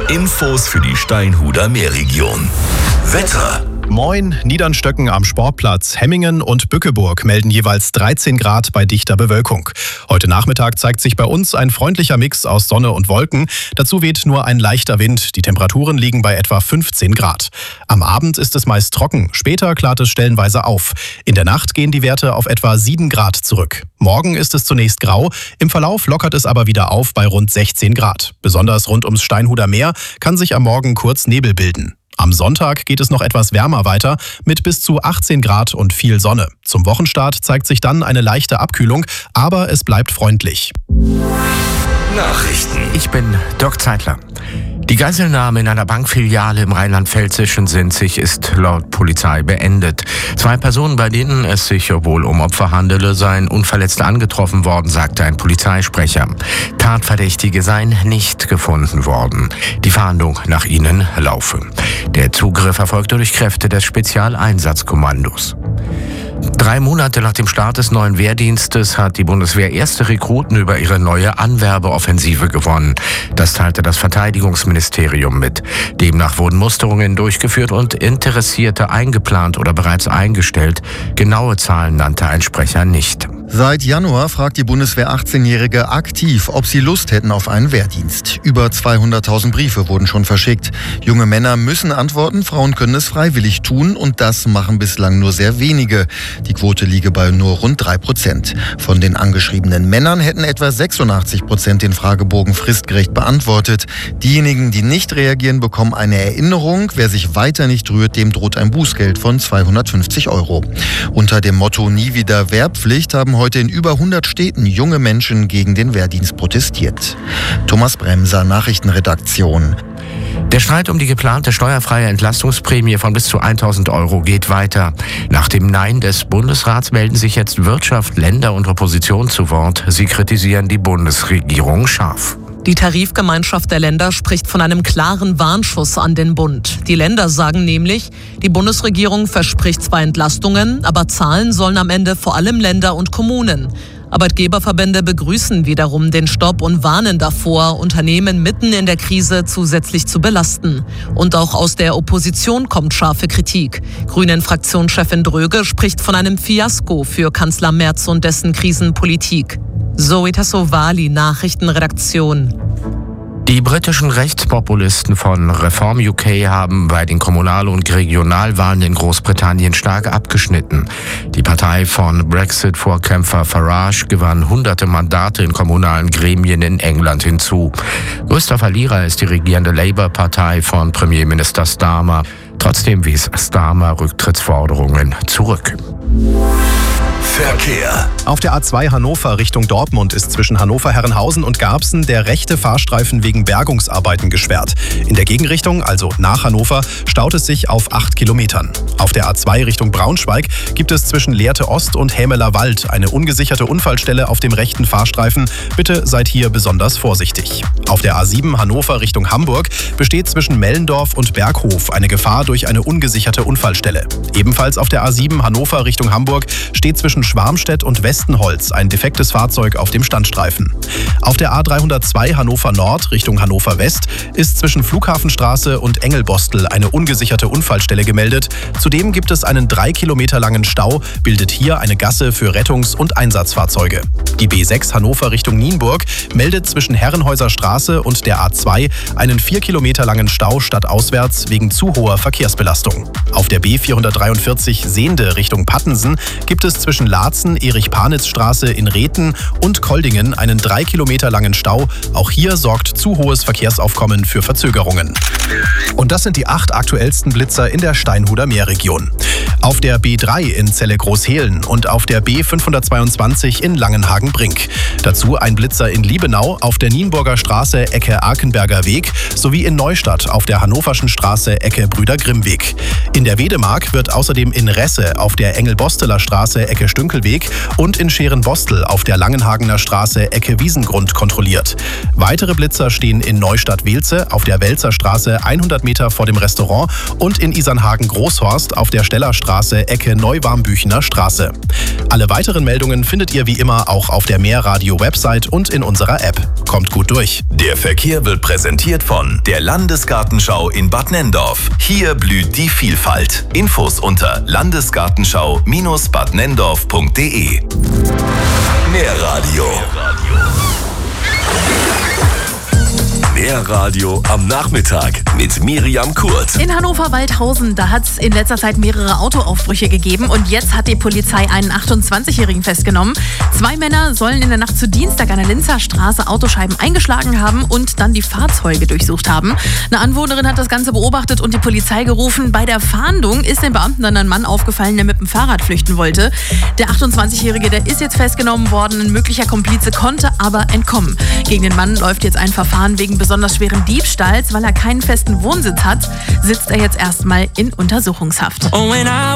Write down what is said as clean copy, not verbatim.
Infos für die Steinhuder Meerregion. Wetter. Moin, Niedernstöcken am Sportplatz, Hemmingen und Bückeburg melden jeweils 13 Grad bei dichter Bewölkung. Heute Nachmittag zeigt sich bei uns ein freundlicher Mix aus Sonne und Wolken. Dazu weht nur ein leichter Wind. Die Temperaturen liegen bei etwa 15 Grad. Am Abend ist es meist trocken, später klart es stellenweise auf. In der Nacht gehen die Werte auf etwa 7 Grad zurück. Morgen ist es zunächst grau, im Verlauf lockert es aber wieder auf bei rund 16 Grad. Besonders rund ums Steinhuder Meer kann sich am Morgen kurz Nebel bilden. Am Sonntag geht es noch etwas wärmer weiter mit bis zu 18 Grad und viel Sonne. Zum Wochenstart zeigt sich dann eine leichte Abkühlung, aber es bleibt freundlich. Nachrichten. Ich bin Dirk Zeitler. Die Geiselnahme in einer Bankfiliale im rheinland-pfälzischen Sinzig ist laut Polizei beendet. 2 Personen, bei denen es sich wohl um Opfer handele, seien unverletzt angetroffen worden, sagte ein Polizeisprecher. Tatverdächtige seien nicht gefunden worden. Die Fahndung nach ihnen laufe. Der Zugriff erfolgte durch Kräfte des Spezialeinsatzkommandos. 3 Monate nach dem Start des neuen Wehrdienstes hat die Bundeswehr erste Rekruten über ihre neue Anwerbeoffensive gewonnen. Das teilte das Verteidigungsministerium mit. Demnach wurden Musterungen durchgeführt und Interessierte eingeplant oder bereits eingestellt. Genaue Zahlen nannte ein Sprecher nicht. Seit Januar fragt die Bundeswehr 18-Jährige aktiv, ob sie Lust hätten auf einen Wehrdienst. Über 200.000 Briefe wurden schon verschickt. Junge Männer müssen antworten, Frauen können es freiwillig tun und das machen bislang nur sehr wenige. Die Quote liege bei nur rund 3%. Von den angeschriebenen Männern hätten etwa 86% den Fragebogen fristgerecht beantwortet. Diejenigen, die nicht reagieren, bekommen eine Erinnerung. Wer sich weiter nicht rührt, dem droht ein Bußgeld von 250 €. Unter dem Motto Nie wieder Wehrpflicht haben heute in über 100 Städten junge Menschen gegen den Wehrdienst protestiert. Thomas Bremser, Nachrichtenredaktion. Der Streit um die geplante steuerfreie Entlastungsprämie von bis zu 1.000 € geht weiter. Nach dem Nein des Bundesrats melden sich jetzt Wirtschaft, Länder und Opposition zu Wort. Sie kritisieren die Bundesregierung scharf. Die Tarifgemeinschaft der Länder spricht von einem klaren Warnschuss an den Bund. Die Länder sagen nämlich, die Bundesregierung verspricht zwar Entlastungen, aber zahlen sollen am Ende vor allem Länder und Kommunen. Arbeitgeberverbände begrüßen wiederum den Stopp und warnen davor, Unternehmen mitten in der Krise zusätzlich zu belasten. Und auch aus der Opposition kommt scharfe Kritik. Grünen-Fraktionschefin Dröge spricht von einem Fiasko für Kanzler Merz und dessen Krisenpolitik. Zoe Tassovali, Nachrichtenredaktion. Die britischen Rechtspopulisten von Reform UK haben bei den Kommunal- und Regionalwahlen in Großbritannien stark abgeschnitten. Die Partei von Brexit-Vorkämpfer Farage gewann hunderte Mandate in kommunalen Gremien in England hinzu. Größter Verlierer ist die regierende Labour-Partei von Premierminister Starmer. Trotzdem wies Starmer Rücktrittsforderungen zurück. Verkehr. Auf der A2 Hannover Richtung Dortmund ist zwischen Hannover-Herrenhausen und Garbsen der rechte Fahrstreifen wegen Bergungsarbeiten gesperrt. In der Gegenrichtung, also nach Hannover, staut es sich auf 8 Kilometern. Auf der A2 Richtung Braunschweig gibt es zwischen Lehrte Ost und Hämeler Wald eine ungesicherte Unfallstelle auf dem rechten Fahrstreifen. Bitte seid hier besonders vorsichtig. Auf der A7 Hannover Richtung Hamburg besteht zwischen Mellendorf und Berghof eine Gefahr durch eine ungesicherte Unfallstelle. Ebenfalls auf der A7 Hannover Richtung Hamburg steht zwischen Schwarmstedt und Westenholz ein defektes Fahrzeug auf dem Standstreifen. Auf der A302 Hannover Nord Richtung Hannover West ist zwischen Flughafenstraße und Engelbostel eine ungesicherte Unfallstelle gemeldet. Zudem gibt es einen 3 Kilometer langen Stau, bildet hier eine Gasse für Rettungs- und Einsatzfahrzeuge. Die B6 Hannover Richtung Nienburg meldet zwischen Herrenhäuser Straße und der A2 einen 4 Kilometer langen Stau stadtauswärts wegen zu hoher Verkehrsbelastung. Auf der B443 Sehnde Richtung Pattensen gibt es zwischen Laatzen, Erich-Panitz-Straße in Rethgen und Koldingen einen 3 Kilometer langen Stau. Auch hier sorgt zu hohes Verkehrsaufkommen für Verzögerungen. Und das sind die 8 aktuellsten Blitzer in der Steinhuder Meerregion. Auf der B3 in Celle-Großhehlen und auf der B522 in Langenhagen-Brink. Dazu ein Blitzer in Liebenau auf der Nienburger Straße Ecke Arkenberger Weg sowie in Neustadt auf der Hannoverschen Straße Ecke Brüder Grimm Weg. In der Wedemark wird außerdem in Resse auf der Engelbosteler Straße Ecke der Stünkelweg und in Scherenbostel auf der Langenhagener Straße Ecke Wiesengrund kontrolliert. Weitere Blitzer stehen in Neustadt-Weelze auf der Welzer Straße 100 Meter vor dem Restaurant und in Isernhagen-Großhorst auf der Stellerstraße Ecke Neuwarmbüchener Straße. Alle weiteren Meldungen findet ihr wie immer auch auf der Mehrradio-Website und in unserer App. Kommt gut durch. Der Verkehr wird präsentiert von der Landesgartenschau in Bad Nenndorf. Hier blüht die Vielfalt. Infos unter landesgartenschau-badnenndorf.de. Mehr Radio. Mehr Radio am Nachmittag mit Miriam Kurt. In Hannover-Waldhausen, da hat es in letzter Zeit mehrere Autoaufbrüche gegeben und jetzt hat die Polizei einen 28-Jährigen festgenommen. 2 Männer sollen in der Nacht zu Dienstag an der Linzer Straße Autoscheiben eingeschlagen haben und dann die Fahrzeuge durchsucht haben. Eine Anwohnerin hat das Ganze beobachtet und die Polizei gerufen. Bei der Fahndung ist den Beamten dann ein Mann aufgefallen, der mit dem Fahrrad flüchten wollte. Der 28-Jährige, der ist jetzt festgenommen worden. Ein möglicher Komplize konnte aber entkommen. Gegen den Mann läuft jetzt ein Verfahren wegen besonders schweren Diebstahls, weil er keinen festen Wohnsitz hat, sitzt er jetzt erstmal in Untersuchungshaft.